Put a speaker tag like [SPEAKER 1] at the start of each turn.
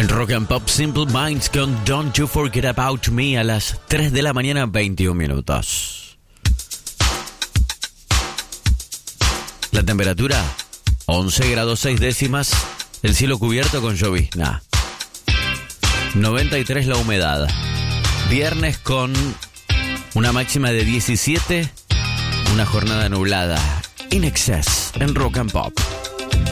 [SPEAKER 1] En Rock and Pop, Simple Minds con Don't You Forget About Me a las 3 de la mañana, 21 minutos. La temperatura, 11 grados 6 décimas. El cielo cubierto con llovizna. 93 la humedad. Viernes con una máxima de 17. Una jornada nublada. In Excess en Rock and Pop.